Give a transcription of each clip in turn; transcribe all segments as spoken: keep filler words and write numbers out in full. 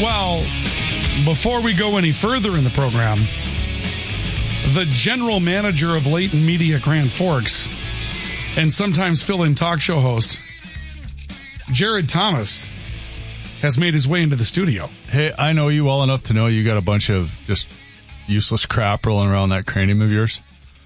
Well, before we go any further in the program, the general manager of Leighton Media Grand Forks and sometimes fill-in talk show host, Jared Thomas, has made his way into the studio. Hey, I know you well enough to know you got a bunch of just useless crap rolling around that cranium of yours.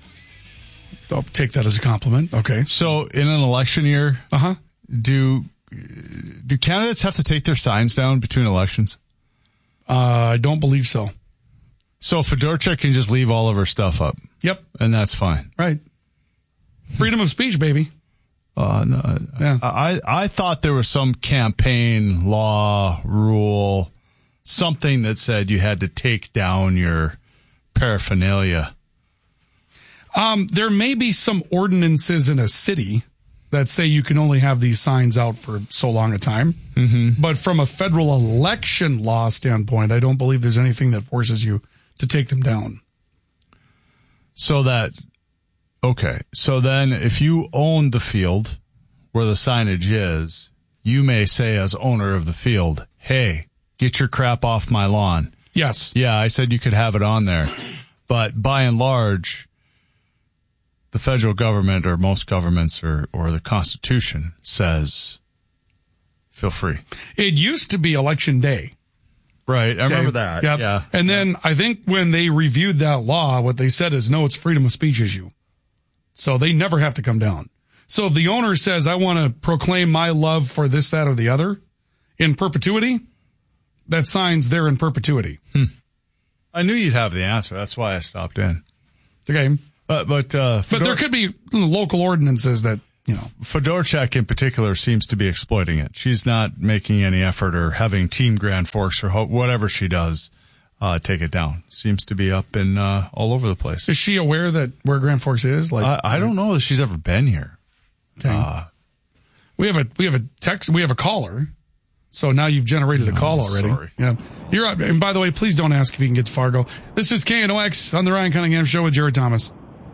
I'll take that as a compliment. Okay. So in an election year, uh-huh. do do candidates have to take their signs down between elections? Uh, I don't believe so. So Fedorchuk can just leave all of her stuff up. Yep. And that's fine. Right. Freedom of speech, baby. Uh, no, yeah. I, I thought there was some campaign law, rule, something that said you had to take down your paraphernalia. Um, there may be some ordinances in a city that say you can only have these signs out for so long a time. Mm-hmm. But from a federal election law standpoint, I don't believe there's anything that forces you to take them down. So that, okay. So then if you own the field where the signage is, you may say as owner of the field, hey, get your crap off my lawn. Yes. Yeah, I said you could have it on there. But by and large, the federal government or most governments or, or the Constitution says, feel free. It used to be election day. Right. I okay. remember that. Yep. Yeah. And then I think when they reviewed that law, what they said is, no, it's freedom of speech issue. So they never have to come down. So if the owner says, I want to proclaim my love for this, that, or the other in perpetuity, that sign's there in perpetuity. Hmm. I knew you'd have the answer. That's why I stopped in. Okay. Uh, but uh, Fedor- but there could be local ordinances that, you know. Fedorchuk in particular seems to be exploiting it. She's not making any effort or having Team Grand Forks or ho- whatever she does uh, take it down. Seems to be up in uh, all over the place. Is she aware that where Grand Forks is? Like, I, I don't know that she's ever been here. Okay. Uh, we have a we have a text. We have a caller. So now you've generated a call already. Sorry. Yeah. You're up. And by the way, please don't ask if you can get to Fargo. This is K N O X on the Ryan Cunningham Show with Jared Thomas.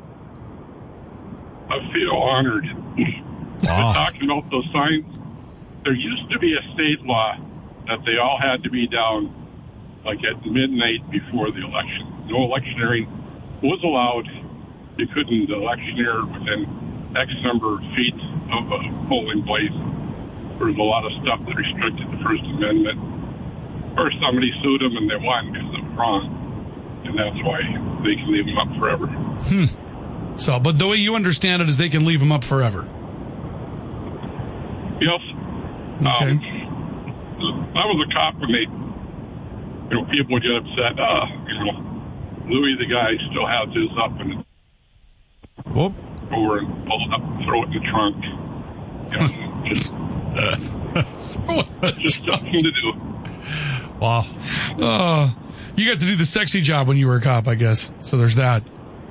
I feel honored. Wow. Talking about those signs, there used to be a state law that they all had to be down like at midnight before the election. No electioneering was allowed. You couldn't electioneer within X number of feet of a polling place. There was a lot of stuff that restricted the First Amendment. First, somebody sued them and they won because it was wrong. And that's why they can leave them up forever. Hmm. So, but the way you understand it is they can leave them up forever. Yes. Okay. Um, I was a cop when they, you know, people would get upset. Uh, you know, Louis the guy still has his up and Whoop. over and pull it up and throw it in the trunk. You know, just, just something to do. Wow. Uh, you got to do the sexy job when you were a cop, I guess. So there's that.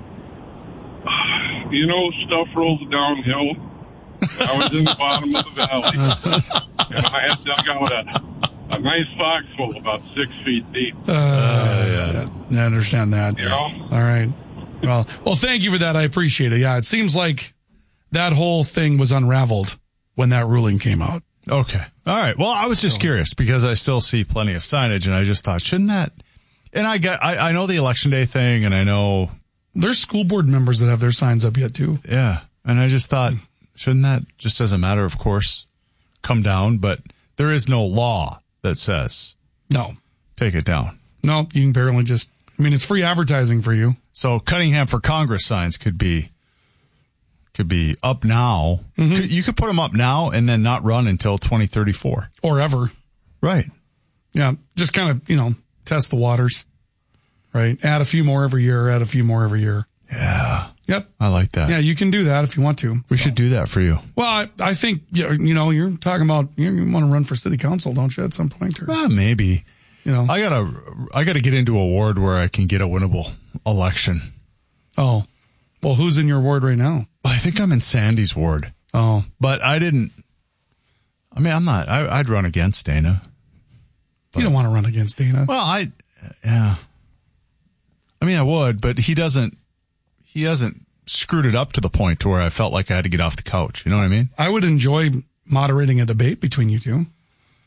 You know, stuff rolls downhill. I was in the bottom of the valley. And I had dug out a, a nice foxhole about six feet deep. Uh, uh, yeah. I understand that. You know? All right. Well, well, thank you for that. I appreciate it. Yeah, it seems like that whole thing was unraveled when that ruling came out. Okay. All right. Well, I was just so. curious because I still see plenty of signage, and I just thought, shouldn't that? And I get, I, I know the election day thing, and I know there's school board members that have their signs up yet too. Yeah, and I just thought, shouldn't that just as a matter of course come down? But there is no law that says no, take it down. No, you can apparently just. I mean, it's free advertising for you. So Cunningham for Congress signs could be could be up now. Mm-hmm. Could, you could put them up now and then not run until twenty thirty-four or ever. Right. Yeah, just kind of, you know, test the waters. Right. Add a few more every year. Add a few more every year. Yeah. Yep. I like that. Yeah, you can do that if you want to. We so. should do that for you. Well, I, I think, you know, you're talking about, you want to run for city council, don't you, at some point? Or, well, maybe. You know, I gotta, I gotta get into a ward where I can get a winnable election. Oh. Well, who's in your ward right now? I think I'm in Sandy's ward. Oh. But I didn't, I mean, I'm not, I, I'd run against Dana. But, you don't want to run against Dana. Well, I, yeah. I mean, I would, but he doesn't, he hasn't screwed it up to the point to where I felt like I had to get off the couch. You know what I mean? I would enjoy moderating a debate between you two.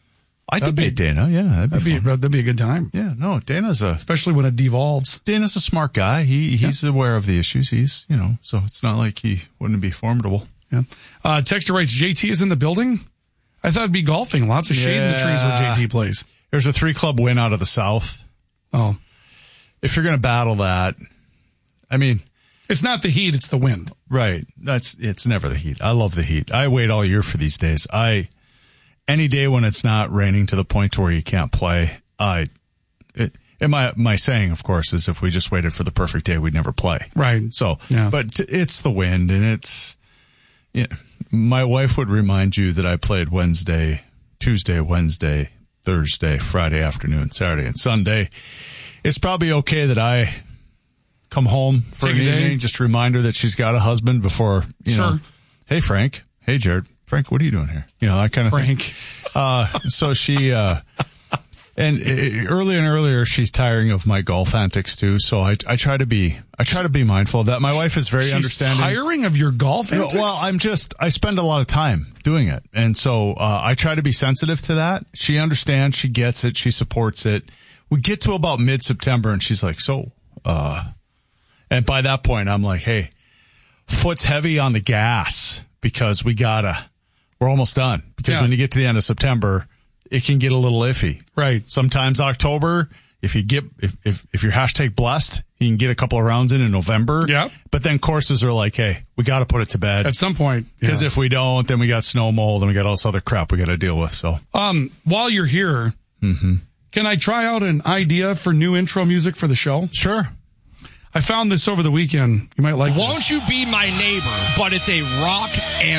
I That'd debate be- Dana. Yeah, that'd be, That'd be, fun. that'd be a good time, Yeah, no, Dana's a especially when it devolves. Dana's a smart guy. He he's aware of the issues. He's you know, so it's not like he wouldn't be formidable. Yeah. Uh, Texter writes, J T is in the building? I thought it'd be golfing. Lots of shade in the trees where J T plays. There's a three club win out of the South. Oh. If you're going to battle that, I mean, It's not the heat, it's the wind. right. That's, it's never the heat. I love the heat. I wait all year for these days. I, any day when it's not raining to the point to where you can't play, I, it, and my, my saying, of course, is if we just waited for the perfect day, we'd never play. Right. So, Yeah. but it's the wind and it's, yeah, my wife would remind you that I played Wednesday, Tuesday, Wednesday, Thursday, Friday afternoon, Saturday, and Sunday. It's probably okay that I come home for Take an a day. evening, just a reminder that she's got a husband before, you Sure. know, hey, Frank. Hey, Jared. Frank, what are you doing here? You know, that kind of Frank. thing. Uh, so she, uh, and uh, earlier and earlier, she's tiring of my golf antics too. So I, I try to be, I try to be mindful of that. My wife is very She's understanding. tiring of your golf No, antics? well, I'm just, I spend a lot of time doing it. And so, uh, I try to be sensitive to that. She understands, she gets it, she supports it. We get to about mid-September and she's like, so, uh, and by that point, I'm like, hey, foot's heavy on the gas because we gotta, we're almost done. Because Yeah. when you get to the end of September, it can get a little iffy. Right. Sometimes October, if you get, if, if, if you're hashtag blessed, you can get a couple of rounds in in November. Yep. But then courses are like, hey, we got to put it to bed. At some point. Because yeah. if we don't, then we got snow mold and we got all this other crap we got to deal with. So, Um, while you're here, Mm-hmm. can I try out an idea for new intro music for the show? sure. I found this over the weekend. You might like this. Won't you be my neighbor? But it's a rock and